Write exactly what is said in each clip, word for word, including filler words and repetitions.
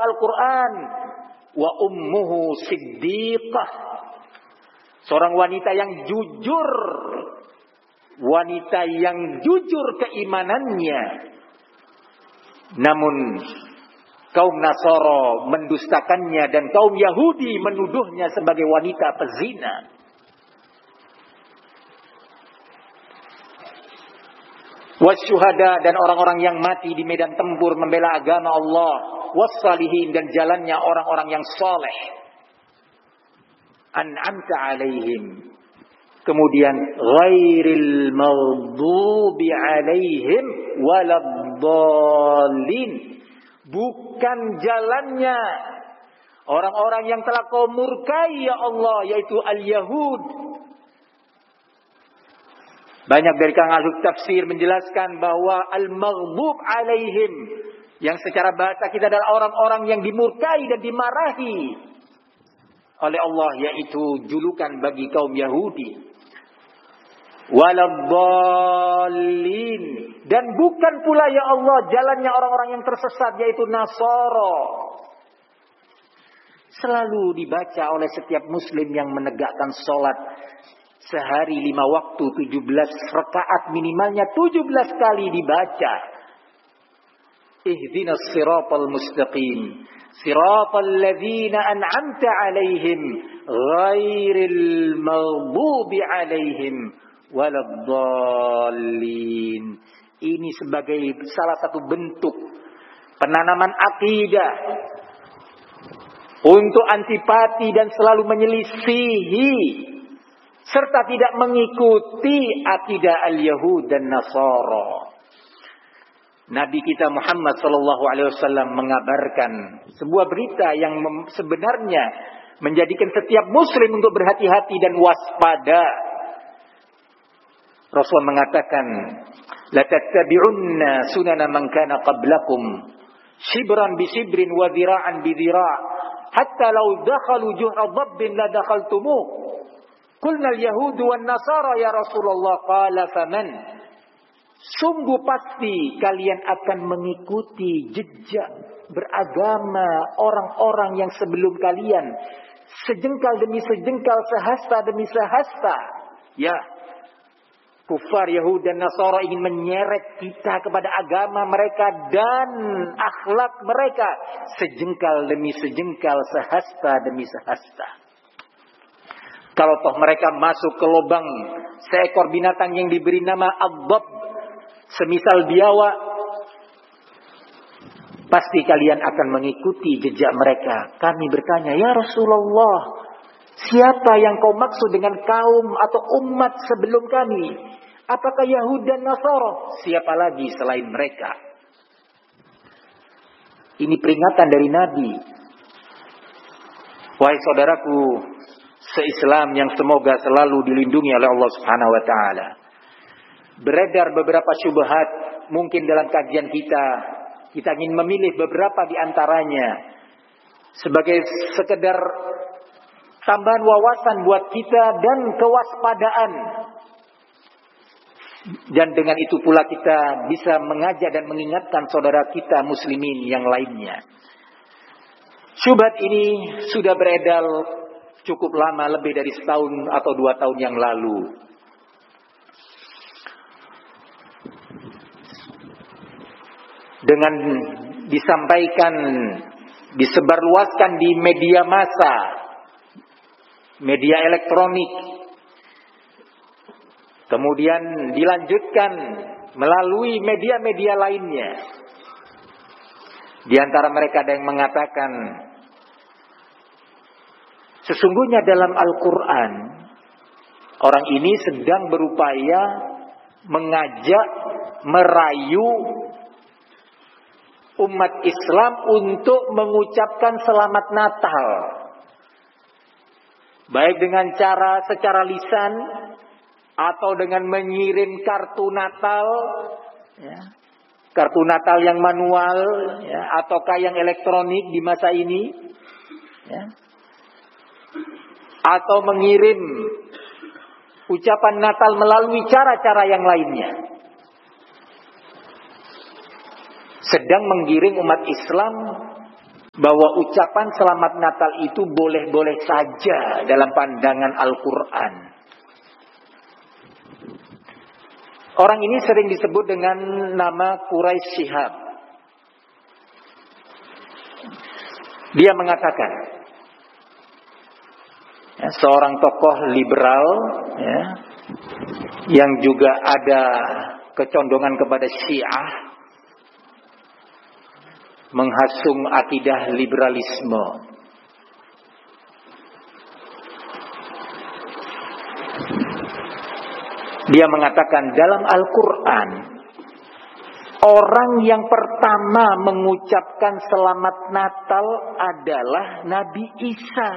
Al-Quran. Wa ummuhu siddiqah. Seorang wanita yang jujur. Wanita yang jujur keimanannya. Namun kaum Nasara mendustakannya dan kaum Yahudi menuduhnya sebagai wanita pezina. Wasyuhada dan orang-orang yang mati di medan tempur membela agama Allah. Wassalihin dan jalannya orang-orang yang saleh. An'amta alaihim. Kemudian ghairil maghdubi alaihim waladdallin. Bukan jalannya orang-orang yang telah kau murkai ya Allah, yaitu al-Yahud. Banyak dari kalangan ahli tafsir menjelaskan bahwa al-maghdub alaihim yang secara bahasa kita adalah orang-orang yang dimurkai dan dimarahi oleh Allah, yaitu julukan bagi kaum Yahudi. Waladdallin, dan bukan pula ya Allah jalannya orang-orang yang tersesat, yaitu Nasara. Selalu dibaca oleh setiap muslim yang menegakkan sholat sehari lima waktu, tujuh belas rakaat, minimalnya tujuh belas kali dibaca. Ihdinas siratal mustaqim, siratal ladzina an'amta alaihim, ghairil maghdubi alaihim waladdallin. Ini sebagai salah satu bentuk penanaman akidah untuk antipati dan selalu menyelisihi serta tidak mengikuti akidah al-Yahud dan Nasara. Nabi kita Muhammad sallallahu alaihi wasallam mengabarkan sebuah berita yang sebenarnya menjadikan setiap muslim untuk berhati-hati dan waspada. Rasul mengatakan, la tattabi'unna sunana man kana qablakum shibran bi shibrin wa dhira'an bi dhira' hatta law dakhalu juhra dhabbin la dakhaltumuh. Qulna al-yahud wan nasara ya Rasulullah, qala faman. Sungguh pasti kalian akan mengikuti jejak beragama orang-orang yang sebelum kalian, sejengkal demi sejengkal, sehasta demi sehasta. Ya, kufar Yahud dan Nasara ingin menyeret kita kepada agama mereka dan akhlak mereka, sejengkal demi sejengkal, sehasta demi sehasta. Kalau toh mereka masuk ke lubang seekor binatang yang diberi nama Ad-Dab, semisal biawak, pasti kalian akan mengikuti jejak mereka. Kami bertanya, ya Rasulullah, siapa yang kau maksud dengan kaum atau umat sebelum kami? Apakah Yahud dan Nasara? Siapa lagi selain mereka? Ini peringatan dari Nabi. Wahai saudaraku se-Islam yang semoga selalu dilindungi oleh Allah Subhanahu wa taala. Beredar beberapa syubhat mungkin dalam kajian kita. Kita ingin memilih beberapa di antaranya sebagai sekedar tambahan wawasan buat kita dan kewaspadaan. Dan dengan itu pula kita bisa mengajak dan mengingatkan saudara kita muslimin yang lainnya. Syubhat ini sudah beredar cukup lama, lebih dari setahun atau dua tahun yang lalu. Dengan disampaikan, disebarluaskan di media massa, media elektronik, kemudian dilanjutkan melalui media-media lainnya. Di antara mereka ada yang mengatakan, sesungguhnya dalam Al-Quran, orang ini sedang berupaya mengajak, merayu umat Islam untuk mengucapkan selamat Natal. Baik dengan cara secara lisan, atau dengan mengirim kartu Natal, ya, kartu Natal yang manual, ya, ataukah yang elektronik di masa ini, ya, atau mengirim ucapan Natal melalui cara-cara yang lainnya. Sedang menggiring umat Islam bahwa ucapan selamat Natal itu boleh-boleh saja dalam pandangan Al-Quran. Orang ini sering disebut dengan nama Quraisy Shihab. Dia mengatakan, ya, seorang tokoh liberal, ya, yang juga ada kecondongan kepada Syiah, menghasung akidah liberalisme. Dia mengatakan dalam Al-Quran, orang yang pertama mengucapkan selamat Natal adalah Nabi Isa.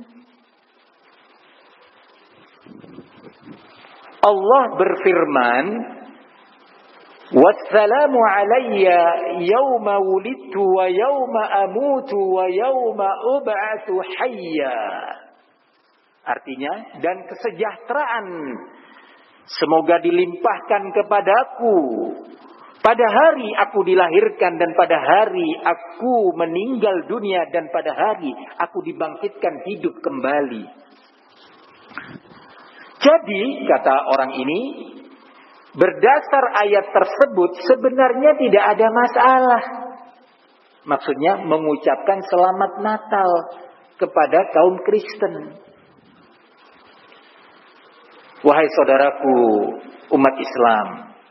Allah berfirman, "Wassalamu alayya yawma wulidtu wa yawma amutu wa yawma ub'atsu hayya." Artinya, dan kesejahteraan semoga dilimpahkan kepadaku pada hari aku dilahirkan dan pada hari aku meninggal dunia dan pada hari aku dibangkitkan hidup kembali. Jadi, kata orang ini, berdasar ayat tersebut sebenarnya tidak ada masalah. Maksudnya mengucapkan selamat Natal kepada kaum Kristen. Wahai saudaraku umat Islam,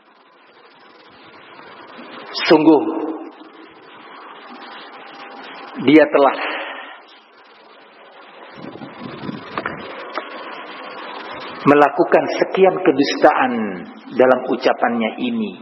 sungguh dia telah melakukan sekian kedustaan dalam ucapannya ini.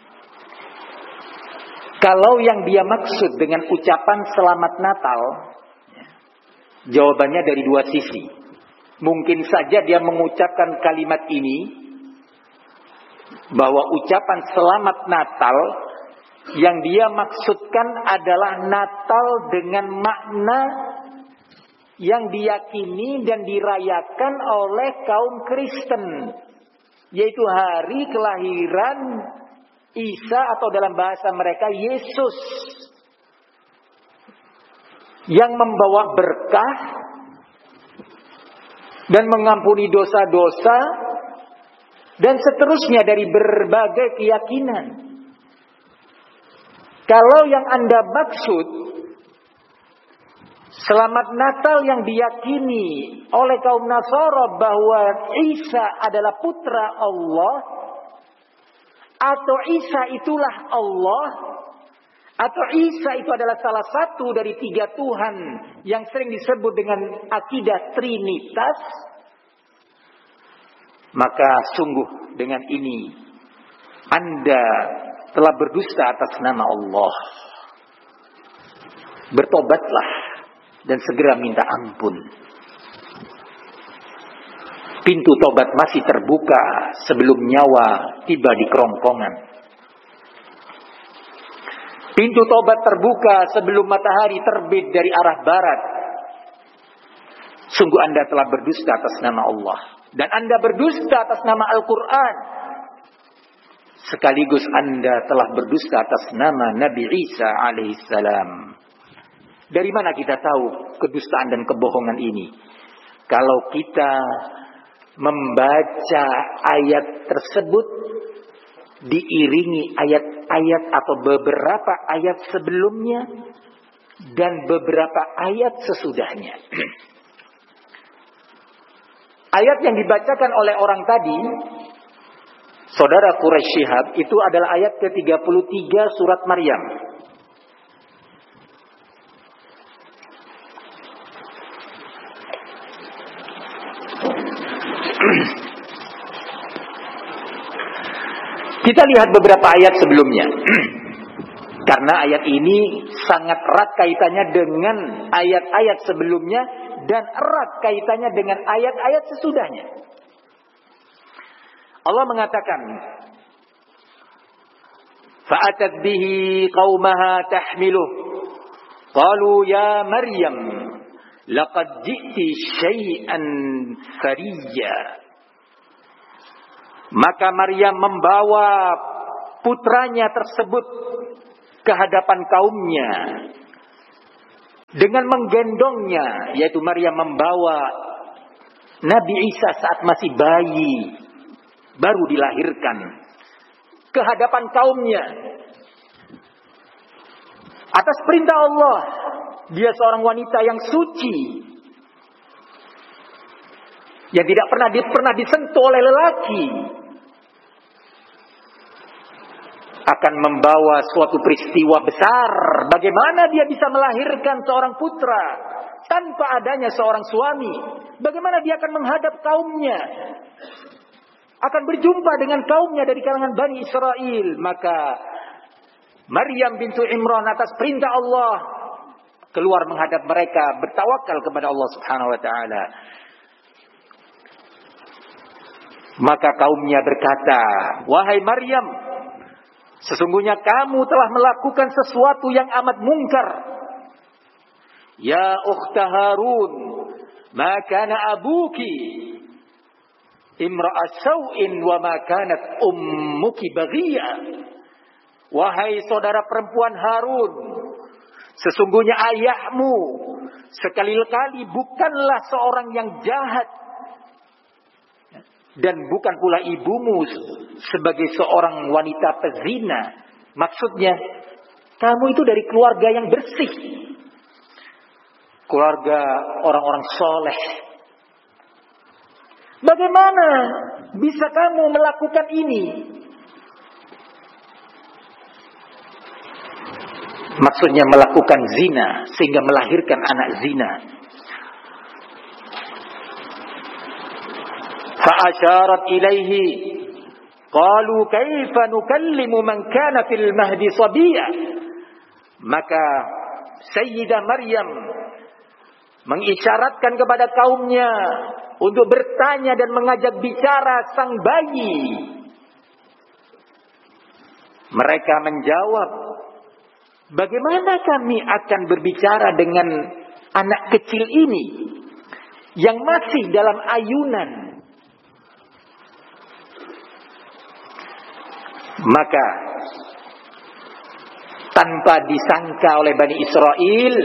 Kalau yang dia maksud dengan ucapan selamat Natal, jawabannya dari dua sisi. Mungkin saja dia mengucapkan kalimat ini, bahwa ucapan selamat Natal yang dia maksudkan adalah Natal dengan makna yang diyakini dan dirayakan oleh kaum Kristen, yaitu hari kelahiran Isa atau dalam bahasa mereka Yesus, yang membawa berkah dan mengampuni dosa-dosa dan seterusnya dari berbagai keyakinan. Kalau yang Anda maksud selamat Natal yang diyakini oleh kaum Nasara bahwa Isa adalah putra Allah, atau Isa itulah Allah, atau Isa itu adalah salah satu dari tiga Tuhan yang sering disebut dengan akidah Trinitas, maka sungguh dengan ini Anda telah berdusta atas nama Allah. Bertobatlah dan segera minta ampun. Pintu tobat masih terbuka sebelum nyawa tiba di kerongkongan. Pintu tobat terbuka sebelum matahari terbit dari arah barat. Sungguh Anda telah berdusta atas nama Allah. Dan Anda berdusta atas nama Al-Quran. Sekaligus Anda telah berdusta atas nama Nabi Isa alaihissalam. Dari mana kita tahu kedustaan dan kebohongan ini? Kalau kita membaca ayat tersebut diiringi ayat-ayat atau beberapa ayat sebelumnya dan beberapa ayat sesudahnya. Ayat yang dibacakan oleh orang tadi, saudara Quraisy Shihab, itu adalah ayat ke tiga puluh tiga surat Maryam. Kita lihat beberapa ayat sebelumnya. Karena ayat ini sangat erat kaitannya dengan ayat-ayat sebelumnya dan erat kaitannya dengan ayat-ayat sesudahnya. Allah mengatakan, "Fa'atat bihi qaumaha tahmiluh. Qalu ya Maryam, laqad ji'ti syai'an fariyya." Maka Maryam membawa putranya tersebut ke hadapan kaumnya. dengan menggendongnya, yaitu Maryam membawa Nabi Isa saat masih bayi, baru dilahirkan, ke hadapan kaumnya. Atas perintah Allah, dia seorang wanita yang suci, yang tidak pernah pernah disentuh oleh lelaki, akan membawa suatu peristiwa besar. Bagaimana dia bisa melahirkan seorang putra tanpa adanya seorang suami? Bagaimana dia akan menghadap kaumnya, akan berjumpa dengan kaumnya dari kalangan Bani Israel? Maka Maryam bintu Imran atas perintah Allah keluar menghadap mereka, bertawakal kepada Allah Subhanahu wa taala. Maka kaumnya berkata, "Wahai Maryam, sesungguhnya kamu telah melakukan sesuatu yang amat mungkar. Ya ukhta Harun, ma kana abuki imra'a saw'in wa ma kanat ummuki baghiyah." Wahai saudara perempuan Harun, sesungguhnya ayahmu sekali-kali bukanlah seorang yang jahat, dan bukan pula ibumu sebagai seorang wanita pezina. Maksudnya, kamu itu dari keluarga yang bersih, keluarga orang-orang soleh. Bagaimana bisa kamu melakukan ini? Maksudnya melakukan zina sehingga melahirkan anak zina. Fa'asyarat ilaihi qalu kaifa nukallimu man kana fil mahdi sabiyya. Maka Sayyidah Maryam mengisyaratkan kepada kaumnya untuk bertanya dan mengajak bicara sang bayi. Mereka menjawab, bagaimana kami akan berbicara dengan anak kecil ini yang masih dalam ayunan? Maka tanpa disangka oleh Bani Israel,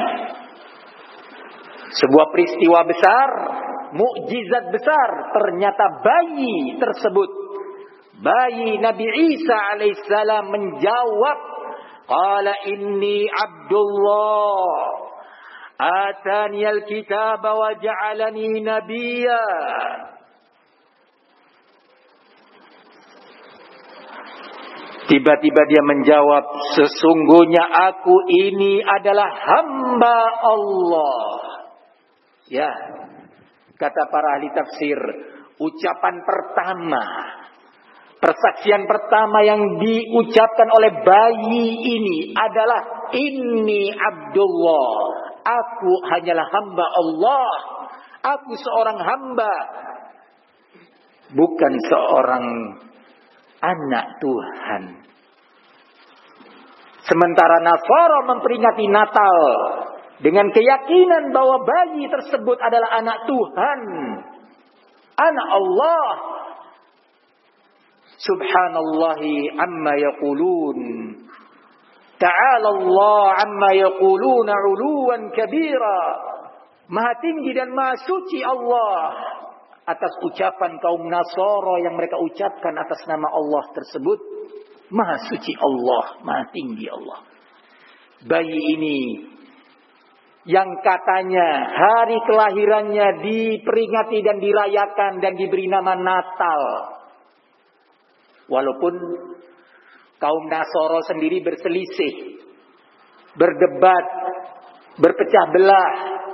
sebuah peristiwa besar, mukjizat besar, ternyata bayi tersebut, bayi Nabi Isa alaihissalam menjawab, qala inni Abdullah atani al-kitaba wa ja'alani nabiyya. Tiba-tiba dia menjawab, sesungguhnya aku ini adalah hamba Allah. Ya, kata para ahli tafsir, ucapan pertama, persaksian pertama yang diucapkan oleh bayi ini adalah inni Abdullah. Aku hanyalah hamba Allah. Aku seorang hamba, bukan seorang anak Tuhan. Sementara Nasara memperingati Natal dengan keyakinan bahwa bayi tersebut adalah anak Tuhan, anak Allah. Subhanallahi amma yaqulun. Ta'ala Allah amma yaquluna 'uluwan kabira. Maha tinggi dan maha suci Allah atas ucapan kaum Nasara yang mereka ucapkan atas nama Allah tersebut. Maha suci Allah, maha tinggi Allah. Bayi ini yang katanya hari kelahirannya diperingati dan dirayakan dan diberi nama Natal. Walaupun kaum Nasara sendiri berselisih, berdebat, berpecah belah.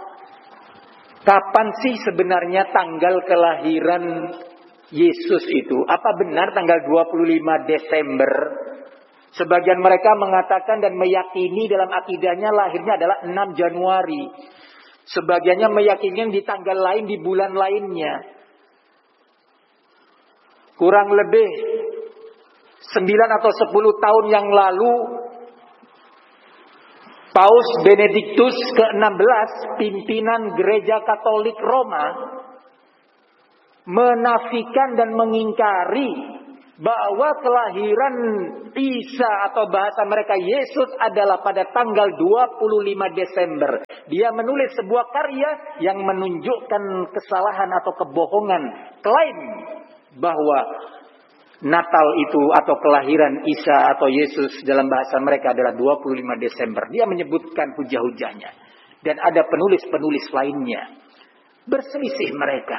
Kapan sih sebenarnya tanggal kelahiran Yesus itu? Apa benar tanggal dua puluh lima Desember? Sebagian mereka mengatakan dan meyakini dalam akidahnya lahirnya adalah enam Januari. Sebagiannya meyakini di tanggal lain, di bulan lainnya. Kurang lebih sembilan atau sepuluh tahun yang lalu, Paus Benediktus ke enam belas, pimpinan Gereja Katolik Roma, menafikan dan mengingkari bahwa kelahiran Isa atau bahasa mereka Yesus adalah pada tanggal dua puluh lima Desember. Dia menulis sebuah karya yang menunjukkan kesalahan atau kebohongan, klaim bahwa Natal itu atau kelahiran Isa atau Yesus dalam bahasa mereka adalah dua puluh lima Desember. Dia menyebutkan hujah-hujahnya. Dan ada penulis-penulis lainnya. Berselisih mereka.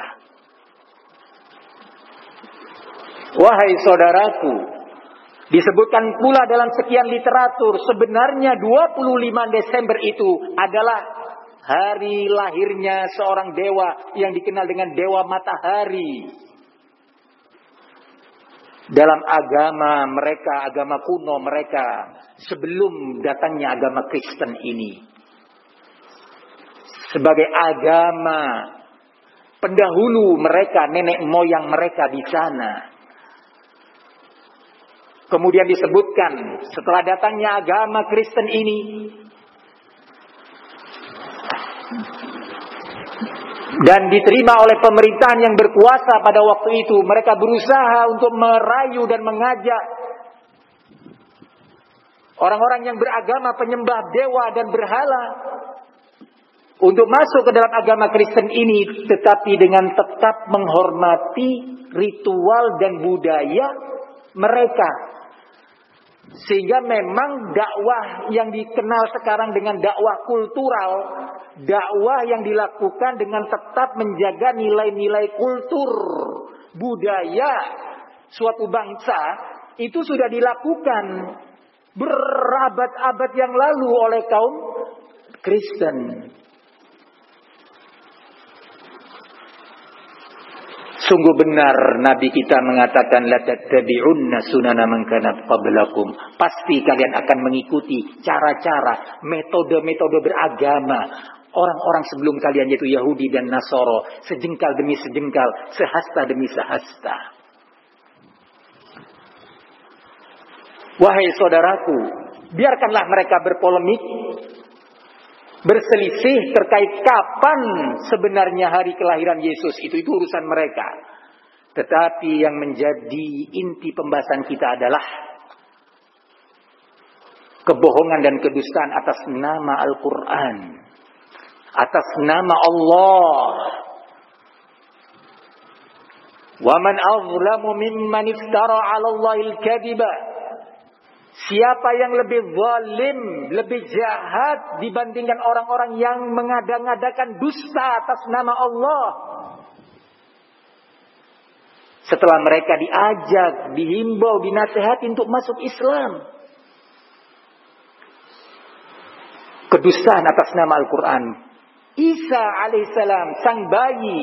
Wahai saudaraku, disebutkan pula dalam sekian literatur, sebenarnya dua puluh lima Desember itu adalah hari lahirnya seorang dewa yang dikenal dengan dewa matahari. Dalam agama mereka, agama kuno mereka, sebelum datangnya agama Kristen ini, sebagai agama pendahulu mereka, nenek moyang mereka di sana. Kemudian disebutkan setelah datangnya agama Kristen ini, dan diterima oleh pemerintahan yang berkuasa pada waktu itu, mereka berusaha untuk merayu dan mengajak orang-orang yang beragama penyembah dewa dan berhala untuk masuk ke dalam agama Kristen ini, tetapi dengan tetap menghormati ritual dan budaya mereka. Sehingga memang dakwah yang dikenal sekarang dengan dakwah kultural, dakwah yang dilakukan dengan tetap menjaga nilai-nilai kultur, budaya suatu bangsa, itu sudah dilakukan berabad-abad yang lalu oleh kaum Kristen. Sungguh benar Nabi kita mengatakan la tattabi'unna sunana man kana qablakum. Pasti kalian akan mengikuti cara-cara, metode-metode beragama orang-orang sebelum kalian, yaitu Yahudi dan Nasoro, sejengkal demi sejengkal, sehasta demi sehasta. Wahai saudaraku, biarkanlah mereka berpolemik, berselisih terkait kapan sebenarnya hari kelahiran Yesus, itu itu urusan mereka. Tetapi yang menjadi inti pembahasan kita adalah kebohongan dan kedustaan atas nama Al-Quran, atas nama Allah. Wa man azlamu mimman iftara 'ala Allahil kadhiba. Siapa yang lebih zalim, lebih jahat dibandingkan orang-orang yang mengada-ngadakan dusta atas nama Allah. Setelah mereka diajak, dihimbau, dinasihati untuk masuk Islam. Kedustaan atas nama Al-Quran. Isa alaihissalam, sang bayi,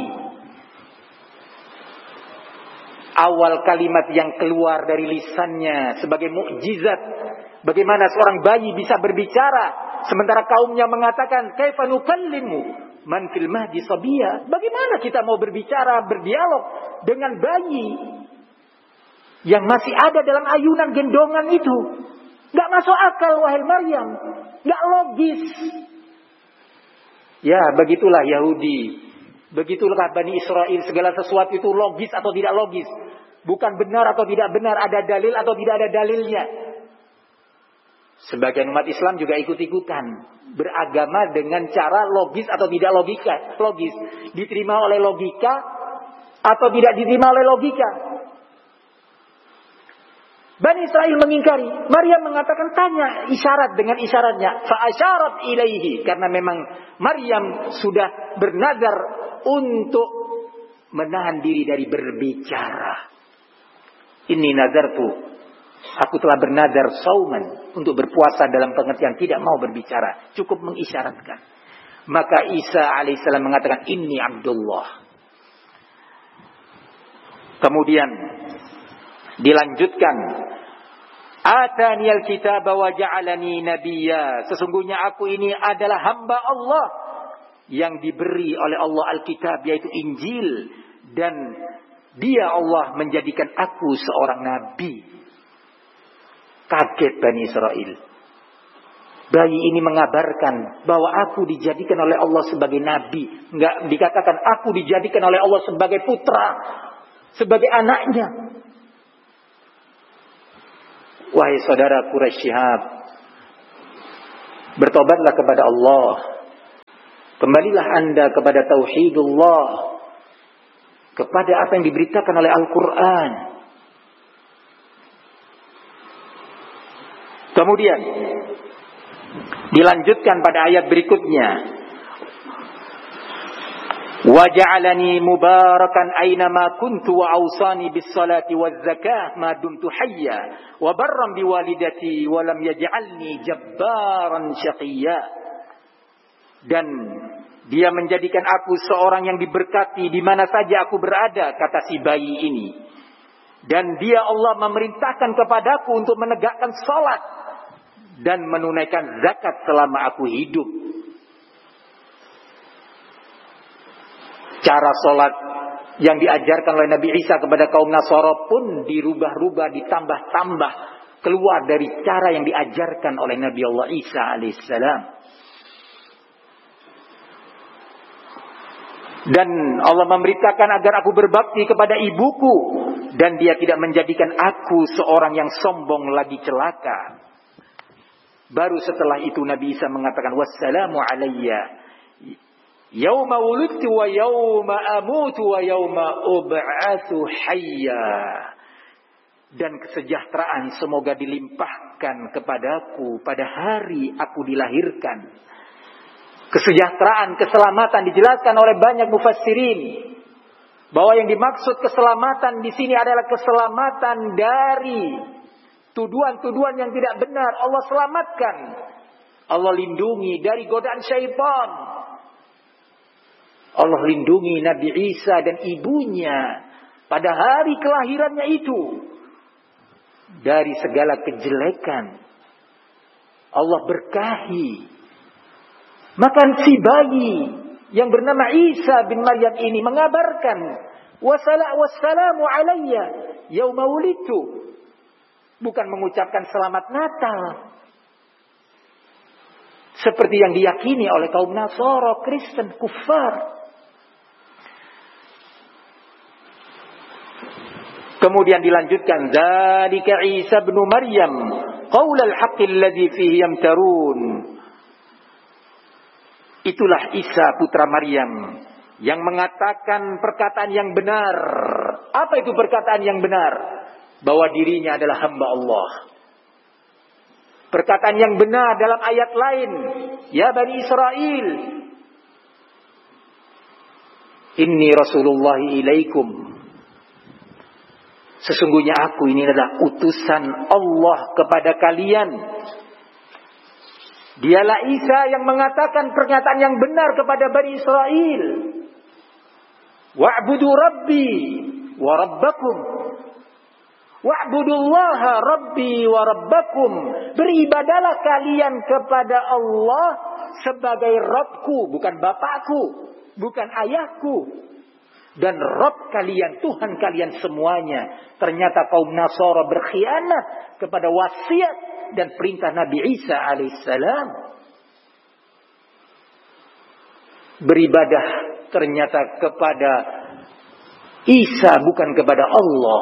awal kalimat yang keluar dari lisannya sebagai mukjizat. Bagaimana seorang bayi bisa berbicara sementara kaumnya mengatakan kaifa nukallimu man fil mahdi sabiyya. Bagaimana kita mau berbicara, berdialog dengan bayi yang masih ada dalam ayunan gendongan itu? Gak masuk akal wahai Maryam, gak logis. Ya, begitulah Yahudi. Begitulah Bani Israel, segala sesuatu itu logis atau tidak logis. Bukan benar atau tidak benar, ada dalil atau tidak ada dalilnya. Sebagian umat Islam juga ikut-ikutan. Beragama dengan cara logis atau tidak logika. Logis. Diterima oleh logika atau tidak diterima oleh logika. Bani Israel mengingkari. Maryam mengatakan, tanya isyarat dengan isyaratnya. Fa'asyarat ilaihi. Karena memang Maryam sudah bernazar untuk menahan diri dari berbicara. Ini nazartu. Aku telah bernazar sauman, untuk berpuasa dalam pengertian tidak mau berbicara. Cukup mengisyaratkan. Maka Isa alaihissalam mengatakan, Inni Abdullah. Kemudian dilanjutkan, Ataniyal kitaba wa ja'alani nabiyya. Sesungguhnya aku ini adalah hamba Allah yang diberi oleh Allah Alkitab, yaitu Injil, dan Dia Allah menjadikan aku seorang nabi. Kaget Bani Israel. Bayi ini mengabarkan bahwa aku dijadikan oleh Allah sebagai nabi. Enggak dikatakan aku dijadikan oleh Allah sebagai putra, sebagai anaknya. Wahai saudara Quraisy Syihab, bertobatlah kepada Allah. Kembalilah Anda kepada tauhidullah, kepada apa yang diberitakan oleh Al-Quran. Kemudian dilanjutkan pada ayat berikutnya, wa ja'alani mubarakan aynama kuntu wa awsani bis salati waz zakah ma dumtu hayya wa barran biwalidati wa lam yaj'alni jabbaran syaqiyya. Dan dia menjadikan aku seorang yang diberkati di mana saja aku berada, kata si bayi ini. Dan dia Allah memerintahkan kepadaku untuk menegakkan salat dan menunaikan zakat selama aku hidup. Cara salat yang diajarkan oleh Nabi Isa kepada kaum Nasara pun dirubah-rubah, ditambah-tambah, keluar dari cara yang diajarkan oleh Nabi Allah Isa alaihissalam. Dan Allah memberitakan agar aku berbakti kepada ibuku, dan dia tidak menjadikan aku seorang yang sombong lagi celaka. Baru setelah itu Nabi Isa mengatakan, wassalamu alayya yauma wulidtu wa yauma amutu wa yauma ub'atsu hayya. Dan kesejahteraan semoga dilimpahkan kepadaku pada hari aku dilahirkan. Kesejahteraan, keselamatan dijelaskan oleh banyak mufassirin bahwa yang dimaksud keselamatan di sini adalah keselamatan dari tuduhan-tuduhan yang tidak benar. Allah selamatkan, Allah lindungi dari godaan syaitan. Allah lindungi Nabi Isa dan ibunya pada hari kelahirannya itu dari segala kejelekan. Allah berkahi. Maka si bayi yang bernama Isa bin Maryam ini mengabarkan, wassalamu alayya yauma wulidtu. Bukan mengucapkan selamat Natal seperti yang diyakini oleh kaum Nasara, Kristen, kufar. Kemudian dilanjutkan, dzalika Isa bin Maryam qaulal haqqi alladzi fihi yamtarun. Itulah Isa putra Maryam yang mengatakan perkataan yang benar. Apa itu perkataan yang benar? Bahwa dirinya adalah hamba Allah. Perkataan yang benar dalam ayat lain, ya Bani Israel, inni Rasulullah ilaikum. Sesungguhnya aku ini adalah utusan Allah kepada kalian. Dialah Isa yang mengatakan pernyataan yang benar kepada Bani Israel. Wa'budu Rabbi wa Rabbakum. Wa'budullaha Rabbi wa Rabbakum. Beribadalah kalian kepada Allah sebagai Rabbku, bukan bapakku, bukan ayahku. Dan Rabb kalian, Tuhan kalian semuanya. Ternyata kaum Nasara berkhianat kepada wasiat dan perintah Nabi Isa alaihissalam. Beribadah ternyata kepada Isa, bukan kepada Allah.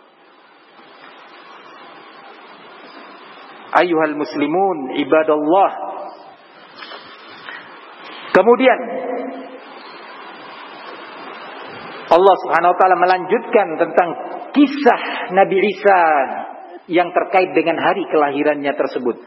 Ayuhal muslimun ibadallah. Kemudian Allah subhanahu wa ta'ala melanjutkan tentang kisah Nabi Isa yang terkait dengan hari kelahirannya tersebut.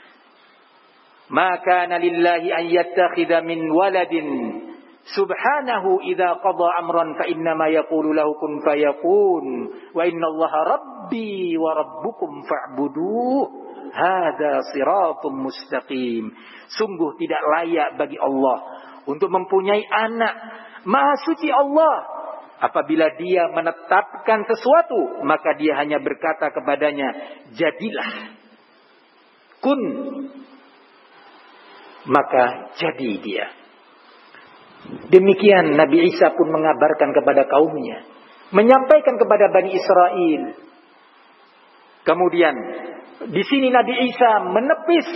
Maka lillahi an yattakhidha min waladin subhanahu idza qada amran fa innama yaqulu lahu kun fayakun wa innallaha rabbi wa rabbukum fa'buduh hadza siratun mustaqim. Sungguh tidak layak bagi Allah untuk mempunyai anak. Maha suci Allah. Apabila dia menetapkan sesuatu, maka dia hanya berkata kepadanya, jadilah. Kun. Maka jadi dia. Demikian Nabi Isa pun mengabarkan kepada kaumnya. Menyampaikan kepada Bani Israel. Kemudian, di sini Nabi Isa menepis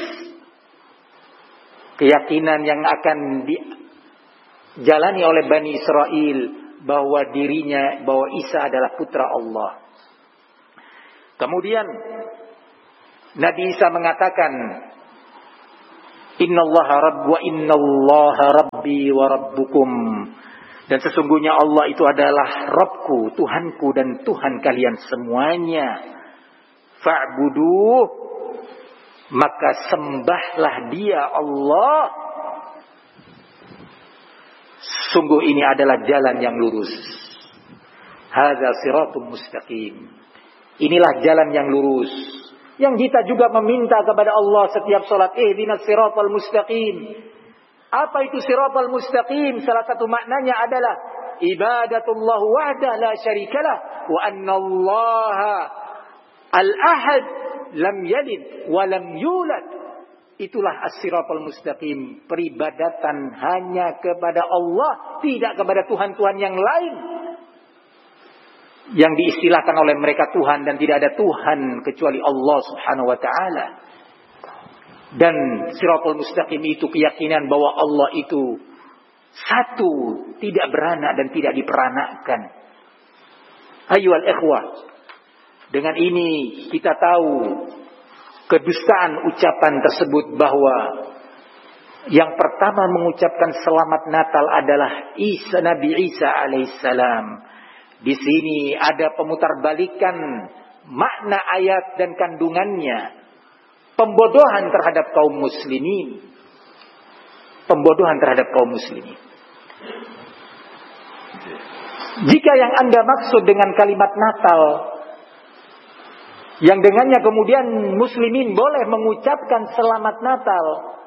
keyakinan yang akan dijalani oleh Bani Israel. Bahwa dirinya, bahwa Isa adalah putra Allah. Kemudian Nabi Isa mengatakan, Innallaha rabb wa innallaha rabbi wa rabbukum. Dan sesungguhnya Allah itu adalah Rabbku, Tuhanku dan Tuhan kalian semuanya. Fa'buduh, maka sembahlah Dia Allah. Sungguh ini adalah jalan yang lurus. Hadza siratul mustaqim. Inilah jalan yang lurus. Yang kita juga meminta kepada Allah setiap salat, ihdinas siratal mustaqim. Apa itu siratal mustaqim? Salah satu maknanya adalah ibadatullah wahdah la syarikalah wa annallaha al-ahad lam yalid wa lam yulad. Itulah as-siratal mustaqim, peribadatan hanya kepada Allah, tidak kepada tuhan-tuhan yang lain yang diistilahkan oleh mereka Tuhan, dan tidak ada Tuhan kecuali Allah Subhanahu wa taala. Dan siratal mustaqim itu keyakinan bahwa Allah itu satu, tidak beranak dan tidak diperanakkan. Ayyuhal ikhwah, dengan ini kita tahu kedustaan ucapan tersebut, bahwa yang pertama mengucapkan selamat Natal adalah Isa, Nabi Isa alaihissalam. Di sini ada pemutarbalikan makna ayat dan kandungannya. Pembodohan terhadap kaum muslimin. Pembodohan terhadap kaum muslimin. Jika yang Anda maksud dengan kalimat Natal, yang dengannya kemudian muslimin boleh mengucapkan selamat Natal,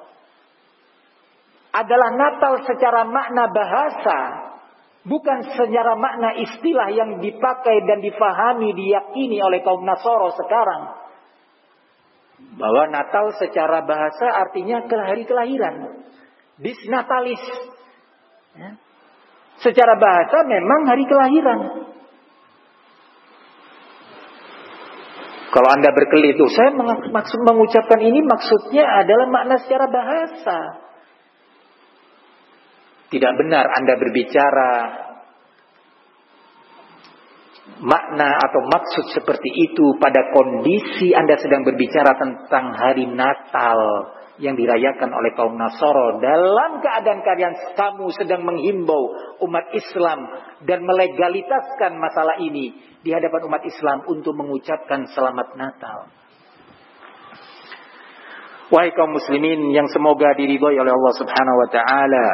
adalah Natal secara makna bahasa, bukan secara makna istilah yang dipakai dan difahami, diyakini oleh kaum Nasara sekarang. Bahwa Natal secara bahasa artinya hari kelahiran. Dis natalis. Ya. Secara bahasa memang hari kelahiran. Kalau Anda berkelit, itu saya maksud mengucapkan ini maksudnya adalah makna secara bahasa. Tidak benar Anda berbicara makna atau maksud seperti itu pada kondisi Anda sedang berbicara tentang hari Natal yang dirayakan oleh kaum Nasara, dalam keadaan kalian kamu sedang menghimbau umat Islam dan melegalitaskan masalah ini di hadapan umat Islam untuk mengucapkan selamat Natal. Wahai kaum muslimin yang semoga diridhai oleh Allah Subhanahu wa taala,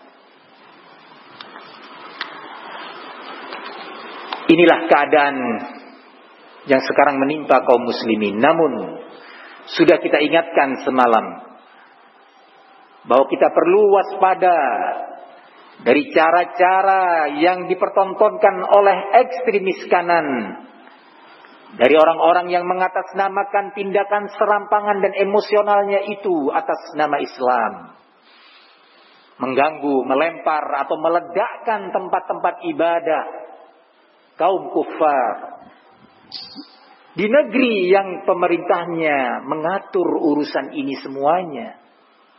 inilah keadaan yang sekarang menimpa kaum muslimin. Namun sudah kita ingatkan semalam bahwa kita perlu waspada dari cara-cara yang dipertontonkan oleh ekstremis kanan, dari orang-orang yang mengatasnamakan tindakan serampangan dan emosionalnya itu atas nama Islam, mengganggu, melempar atau meledakkan tempat-tempat ibadah kaum kufar di negeri yang pemerintahnya mengatur urusan ini semuanya.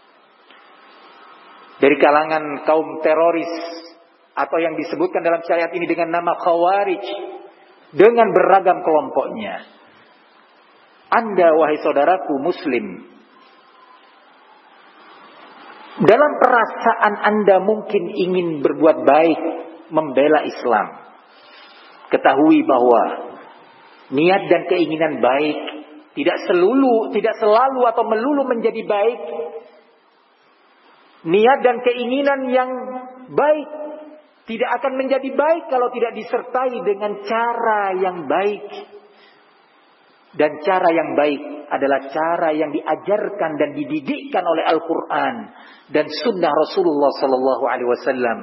Dari kalangan kaum teroris atau yang disebutkan dalam syariat ini dengan nama Khawarij, dengan beragam kelompoknya. Anda wahai saudaraku muslim, dalam perasaan Anda mungkin ingin berbuat baik, membela Islam. Ketahui bahwa niat dan keinginan baik tidak selalu, tidak selalu atau melulu menjadi baik. Niat dan keinginan yang baik tidak akan menjadi baik kalau tidak disertai dengan cara yang baik. Dan cara yang baik adalah cara yang diajarkan dan dididikkan oleh Al-Quran dan Sunnah Rasulullah Sallallahu Alaihi Wasallam.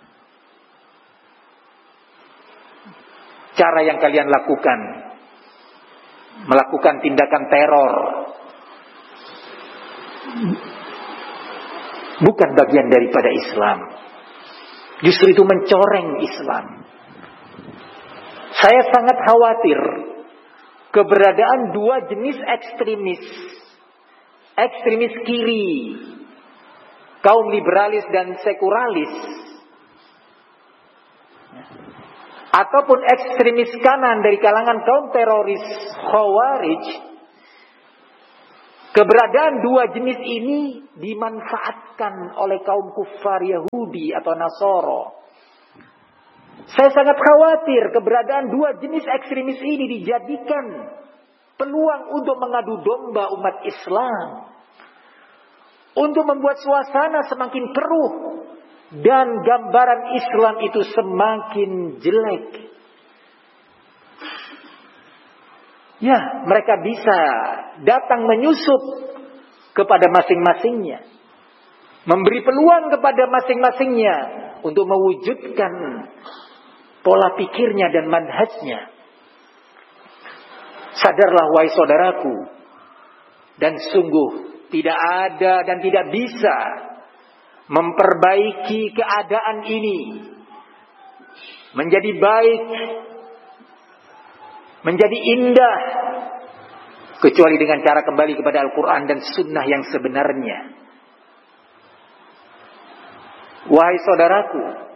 Cara yang kalian lakukan, melakukan tindakan teror, bukan bagian daripada Islam. Justru itu mencoreng Islam. Saya sangat khawatir keberadaan dua jenis ekstremis. Ekstremis kiri, kaum liberalis dan sekularis, ataupun ekstremis kanan dari kalangan kaum teroris Khawarij, Keberadaan dua jenis ini dimanfaatkan oleh kaum kufar Yahudi atau Nasoro. Saya sangat khawatir keberadaan dua jenis ekstremis ini dijadikan peluang untuk mengadu domba umat Islam, untuk membuat suasana semakin keruh dan gambaran Islam itu semakin jelek. Ya, mereka bisa datang menyusup kepada masing-masingnya, memberi peluang kepada masing-masingnya untuk mewujudkan pola pikirnya dan manhajnya. Sadarlah wahai saudaraku, dan sungguh tidak ada dan tidak bisa memperbaiki keadaan ini menjadi baik, menjadi indah, kecuali dengan cara kembali kepada Al-Quran dan Sunnah yang sebenarnya. Wahai saudaraku,